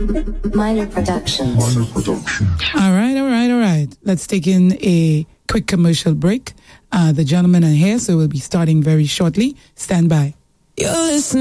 Minor Productions. All right. Let's take in a quick commercial break. The gentlemen are here, so we'll be starting very shortly. Stand by. You're listening.